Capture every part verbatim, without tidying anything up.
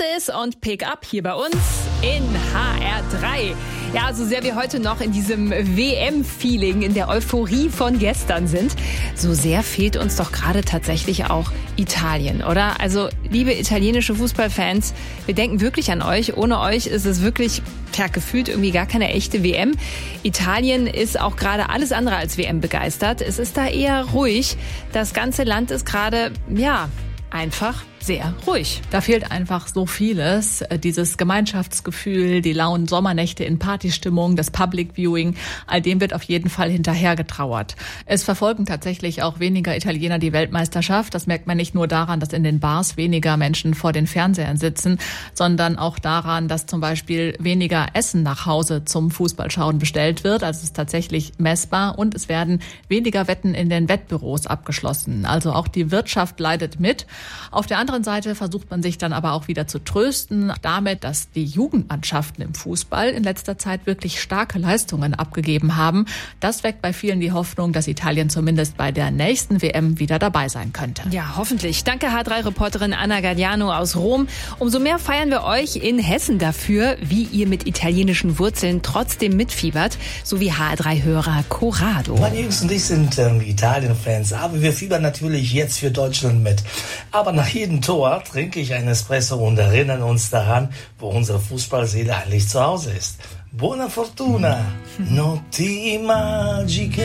Justice und Pick Up hier bei uns in H R drei. Ja, so sehr wir heute noch in diesem W M-Feeling, in der Euphorie von gestern sind, so sehr fehlt uns doch gerade tatsächlich auch Italien, oder? Also, liebe italienische Fußballfans, wir denken wirklich an euch. Ohne euch ist es wirklich, ja, gefühlt irgendwie gar keine echte W M. Italien ist auch gerade alles andere als W M begeistert. Es ist da eher ruhig. Das ganze Land ist gerade, ja, einfach sehr ruhig. Da fehlt einfach so vieles. Dieses Gemeinschaftsgefühl, die lauen Sommernächte in Partystimmung, das Public Viewing, all dem wird auf jeden Fall hinterhergetrauert. Es verfolgen tatsächlich auch weniger Italiener die Weltmeisterschaft. Das merkt man nicht nur daran, dass in den Bars weniger Menschen vor den Fernsehern sitzen, sondern auch daran, dass zum Beispiel weniger Essen nach Hause zum Fußballschauen bestellt wird. Also es ist tatsächlich messbar und es werden weniger Wetten in den Wettbüros abgeschlossen. Also auch die Wirtschaft leidet mit. Auf der anderen Seite versucht man sich dann aber auch wieder zu trösten, damit, dass die Jugendmannschaften im Fußball in letzter Zeit wirklich starke Leistungen abgegeben haben. Das weckt bei vielen die Hoffnung, dass Italien zumindest bei der nächsten W M wieder dabei sein könnte. Ja, hoffentlich. Danke H drei Reporterin Anna Gardiano aus Rom. Umso mehr feiern wir euch in Hessen dafür, wie ihr mit italienischen Wurzeln trotzdem mitfiebert, so wie H drei Hörer Corrado. Meine Jungs und ich sind ähm, Italien-Fans, aber wir fiebern natürlich jetzt für Deutschland mit. Aber nach jedem Tor trinke ich einen Espresso und erinnern uns daran, wo unsere Fußballseele eigentlich zu Hause ist. Buona fortuna, notti magiche,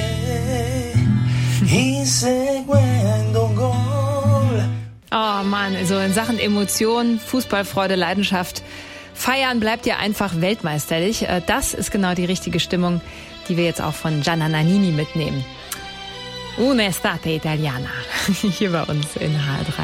inseguendo un gol. Oh Mann, also in Sachen Emotionen, Fußballfreude, Leidenschaft, feiern bleibt ihr einfach weltmeisterlich. Das ist genau die richtige Stimmung, die wir jetzt auch von Gianna Nannini mitnehmen. Un'estate italiana, hier bei uns in H drei.